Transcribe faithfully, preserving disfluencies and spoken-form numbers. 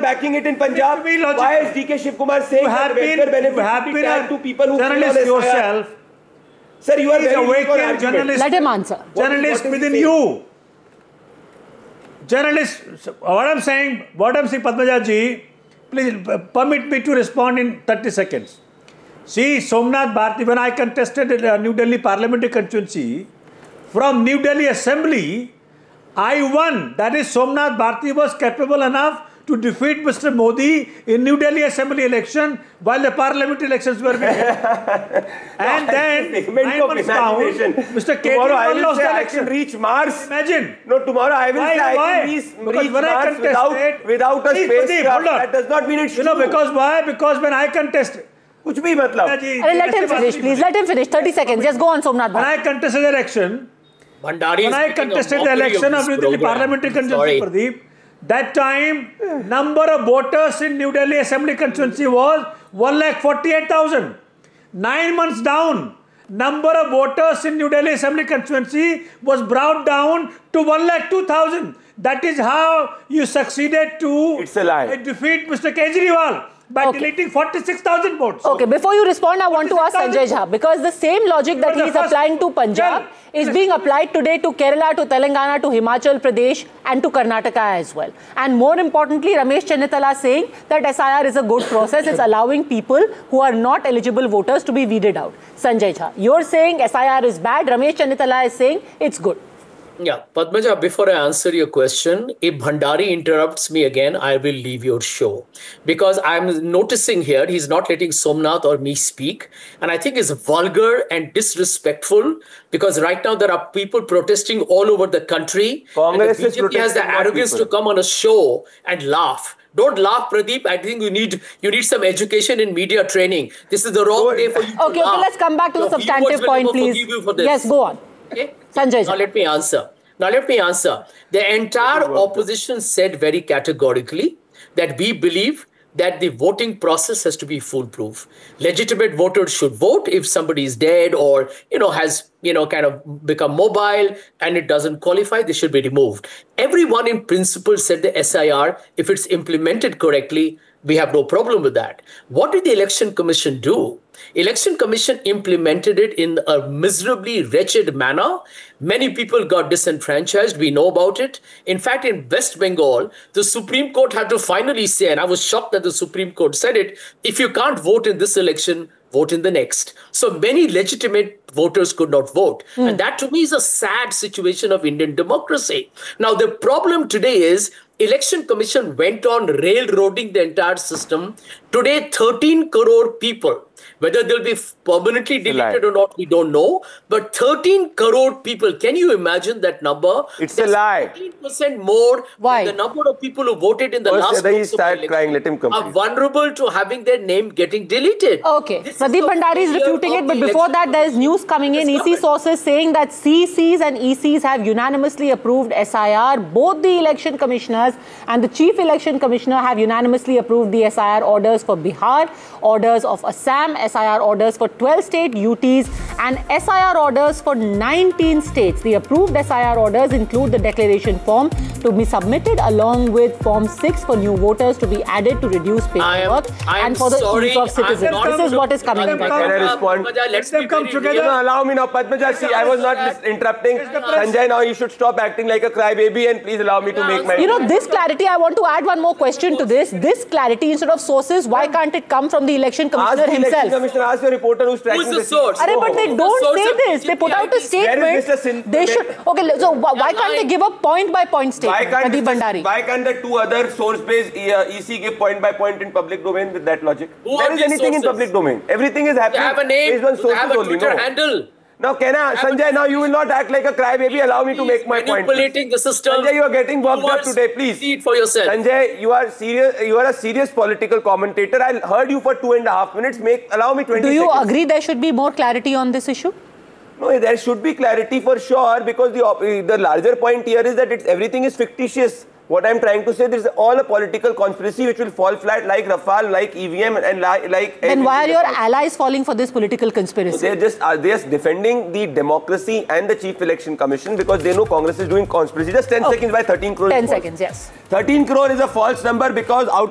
backing it in Punjab? Why is D K Shiv Kumar saying that welfare benefits will be tagged to people who journalist yourself? Sir, you are very awakened journalist. Let him answer. Journalist within you. Journalist, what I'm saying, what I'm saying, Padmaja ji, please permit me to respond in thirty seconds. See, Somnath Bharti, when I contested in uh, New Delhi parliamentary constituency, from New Delhi assembly, I won. That is, Somnath Bharti was capable enough to defeat Mister Modi in New Delhi assembly election while the parliamentary elections were being held. And then, nine months down, Mister Kejriwal lost the election. Reach Mars. Imagine. No, tomorrow I will why, say I why? can reach, because reach when Mars I contested, without, without a spacecraft. That does not mean it's you true. know, because why? Because when I contested, कुछ भी मतलब. Let him finish, please. Let him finish. thirty seconds. Just go on, Somnath. When I contested the election, Bhandari when I contested the election of New Delhi parliamentary constituency, Pradeep, that time number of voters in New Delhi assembly constituency was one lakh forty-eight thousand. Nine months down, number of voters in New Delhi assembly constituency was brought down to one lakh two thousand. That is how you succeeded to it's a lie. defeat Mister Kejriwal. By okay. deleting forty-six thousand votes. Okay, before you respond, I want to ask Sanjay Jha, because the same logic that he is applying to Punjab is being applied today to Kerala, to Telangana, to Himachal Pradesh and to Karnataka as well. And more importantly, Ramesh Chennitala saying that S I R is a good process. It's allowing people who are not eligible voters to be weeded out. Sanjay Jha, you're saying S I R is bad. Ramesh Chennitala is saying it's good. Yeah, Padmaja, before I answer your question, if Bhandari interrupts me again, I will leave your show. Because I'm noticing here, he's not letting Somnath or me speak. And I think it's vulgar and disrespectful because right now there are people protesting all over the country. Congress and the B J P has the arrogance people. to come on a show and laugh. Don't laugh, Pradeep. I think you need you need some education in media training. This is the wrong day for you to Okay, laugh. okay, let's come back to Your the substantive point, please. Yes, go on. Okay. Sanjay. Now let me answer. Now let me answer. The entire opposition said very categorically that we believe that the voting process has to be foolproof. Legitimate voters should vote if somebody is dead or, you know, has, you know, kind of become mobile and it doesn't qualify, they should be removed. Everyone in principle said the S I R, if it's implemented correctly, we have no problem with that. What did the Election Commission do? Election Commission implemented it in a miserably wretched manner. Many people got disenfranchised. We know about it. In fact, in West Bengal, the Supreme Court had to finally say, and I was shocked that the Supreme Court said it, if you can't vote in this election, vote in the next. So many legitimate voters could not vote. Mm. And that to me is a sad situation of Indian democracy. Now, the problem today is Election Commission went on railroading the entire system. Today, thirteen crore people, whether they'll be permanently deleted or not, we don't know. But thirteen crore people, can you imagine that number? It's That's a lie. fifteen percent more Why? than the number of people who voted in the First, last then he started crying, let him complete. are vulnerable to having their name getting deleted. Okay, Pradeep Bhandari is refuting it, but before that there is news coming in. E C sources saying that C Cs and E Cs have unanimously approved S I R. Both the election commissioners and the chief election commissioner have unanimously approved the S I R orders for Bihar, orders of Assam, S I R orders for twelve state U Ts and S I R orders for nineteen states. The approved S I R orders include the declaration form to be submitted along with Form six for new voters to be added to reduce paperwork and for the sorry, ease of citizens. This is what is coming in. Can I respond? Let's them come together. You know, allow me now, Padmaja. See, I was not interrupting. Sanjay, now you should stop acting like a crybaby and please allow me to make my... You know, this clarity, I want to add one more question to this. This clarity, instead of sources, why can't it come from the election commissioner ask the himself? Election commissioner, ask your reporter who's tracking Who's the source? Arre, but they don't say this. They put out a statement. They should... Okay, so why can't they give a point-by-point statement? Why can't, Pradeep Bhandari? why can't the two other source-based E C give point-by-point in public domain with that logic? Who there is anything sources? in public domain. Everything is happening They have a name, based on sources they have a only. Twitter No. handle. Now, can I, Sanjay, now you will not act like a crybaby. Allow me to make my point. Manipulating the system. Sanjay, you are getting worked up today, please. See it for yourself. Sanjay, you are serious. You are a serious political commentator. I heard you for two and a half minutes. Make allow me twenty. Do you seconds. agree there should be more clarity on this issue? No, there should be clarity for sure because the the larger point here is that it's everything is fictitious. What I'm trying to say, this is all a political conspiracy which will fall flat like Rafale, like E V M and like... like then why are your allies falling for this political conspiracy? They're just, are they just defending the democracy and the Chief Election Commission because they know Congress is doing conspiracy. Just ten okay. seconds by thirteen crore. ten seconds, yes. thirteen crore is a false number because out